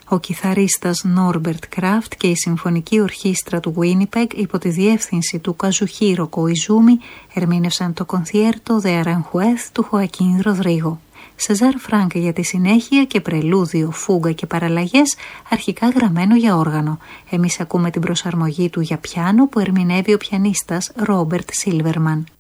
Ο κιθαρίστας Νόρμπερτ Κράφτ και η Συμφωνική Ορχήστρα του Winnipeg υπό τη διεύθυνση του Καζουχίρο Κοϊζούμι ερμήνευσαν το κονθιέρτο «De Aranjuez» του Χοακίν Ροδρίγο. Σεζάρ Φράνκ για τη συνέχεια και πρελούδιο, φούγκα και παραλλαγές, αρχικά γραμμένο για όργανο. Εμείς ακούμε την προσαρμογή του για πιάνο που ερμηνεύει ο πιανίστας Ρόμπερτ Σίλβερμαν.